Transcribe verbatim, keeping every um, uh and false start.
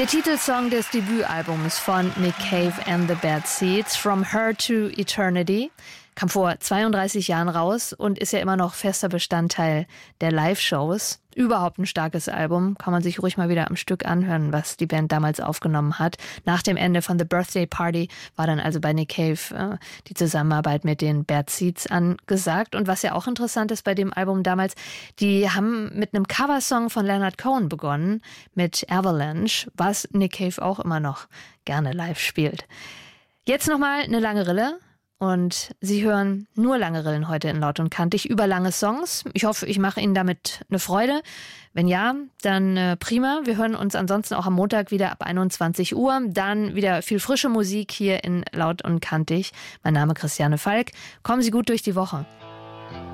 Der Titelsong des Debütalbums von Nick Cave and the Bad Seeds, From Her to Eternity, kam vor zweiunddreißig Jahren raus und ist ja immer noch fester Bestandteil der Live-Shows. Überhaupt ein starkes Album, kann man sich ruhig mal wieder am Stück anhören, was die Band damals aufgenommen hat. Nach dem Ende von The Birthday Party war dann also bei Nick Cave äh, die Zusammenarbeit mit den Bad Seeds angesagt. Und was ja auch interessant ist bei dem Album damals, die haben mit einem Coversong von Leonard Cohen begonnen, mit Avalanche, was Nick Cave auch immer noch gerne live spielt. Jetzt nochmal eine lange Rille. Und Sie hören nur lange Rillen heute in Laut und Kantig über lange Songs. Ich hoffe, ich mache Ihnen damit eine Freude. Wenn ja, dann äh, prima. Wir hören uns ansonsten auch am Montag wieder ab einundzwanzig Uhr. Dann wieder viel frische Musik hier in Laut und Kantig. Mein Name ist Christiane Falk. Kommen Sie gut durch die Woche.